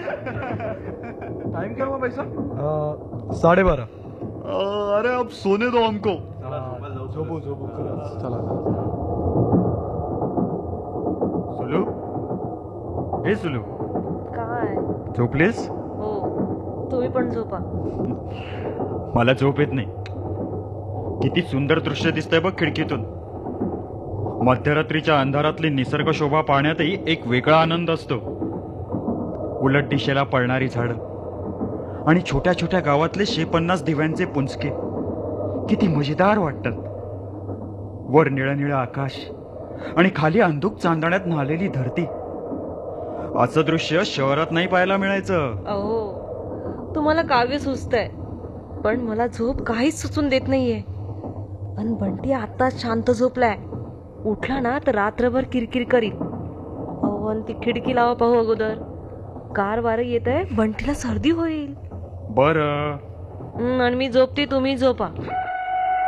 Time क्या हुआ भाई साहब? 12:30. अरे अब सोने दो हमको. झोपू चला. सुलू, हे सुलू, काय झोपलीस? हो, तुम्ही पण झोपा. मला झोप येत नाही. किती सुंदर दृश्य दिसतंय बघ खिडकीतून. मध्यरात्रीच्या अंधारातली निसर्ग शोभा पाहण्यातही एक वेगळा आनंद असतो. उलट दिशेला पळणारी झाडं आणि छोट्या छोट्या गावातले 150 दिव्यांचे पुंजके किती मजेदार वाटतात. वर निळं आकाश आणि खाली अंधुक चांदण्यात न्हालेली धरती. असं दृश्य शहरात नाही पाहायला मिळायचं. अहो, तुम्हाला काव्य सुचतंय, पण मला झोप काहीच सुचून देत नाहीये. पण बंटी आताच शांत झोपलाय. उठला ना तर रात्रभर किरकिर करीत. अहो, आणि ती खिडकी लावा पाहू अगोदर. गार वारं येत आहे, बंटीला सर्दी होईल. बरं. आणि मी झोपते, तुम्ही झोपा.